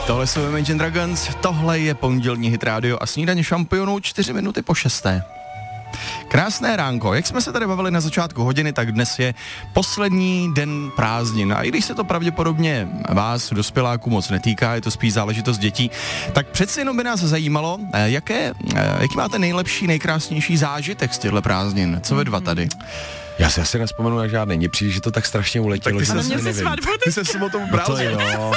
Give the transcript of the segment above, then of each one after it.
Tohle jsou Imagine Dragons, tohle je pondělní Hit Radio a snídaně šampionů 4 minuty po 6. Krásné ránko, jak jsme se tady bavili na začátku hodiny, tak dnes je poslední den prázdnin a i když se to pravděpodobně vás, dospěláků, moc netýká, je to spíš záležitost dětí, tak přeci jenom by nás zajímalo, jaký máte nejlepší, nejkrásnější zážitek z těchto prázdnin, co vy dva tady? Já si asi nespomenu na žádný, mně přijde, že to tak strašně uletělo, že nevím. Ty se o tom bral. To jo.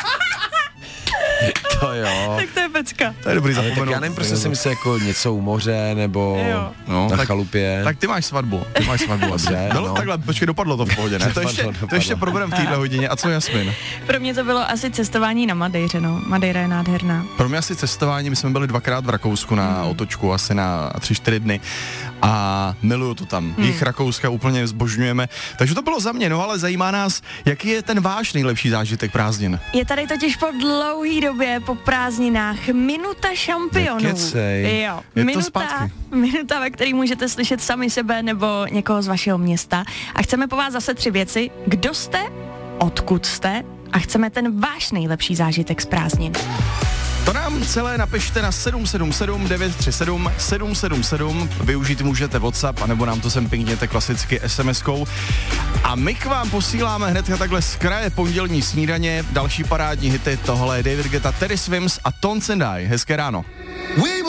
To jo. Tak to je pecka. To je dobrý tak zapomenout. já nevím, prostě si myslím jako něco u moře, nebo na chalupě. Tak ty máš svatbu. Dobře, no. Takhle, počkej, dopadlo to v pohodě, ne? To ještě proberem v téhle hodině. A co Jasmin? Pro mě to bylo asi cestování na Madejře, no. Madejra je nádherná. Pro mě asi cestování, my jsme byli 2krát v Rakousku na otočku, asi na 3-4 dny. A miluju to tam. Jich Rakouska úplně zbožňujeme. Takže to bylo za mě, no ale zajímá nás, jaký je ten váš nejlepší zážitek prázdnin. Je tady totiž po dlouhý době, po prázdninách, minuta šampionů. Nekecej. Jo, Je to zpátky. minuta, ve který můžete slyšet sami sebe nebo někoho z vašeho města. A chceme po vás zase 3 věci. Kdo jste, odkud jste a chceme ten váš nejlepší zážitek z prázdnin. To nám celé napište na 777 937 777. Využít můžete WhatsApp, anebo nám to sem pingněte klasicky SMS-kou. A my k vám posíláme hned takhle z kraje pondělní snídaně. Další parádní hity, tohle je David Guetta, Teddy Swims a Tones and I. Hezké ráno.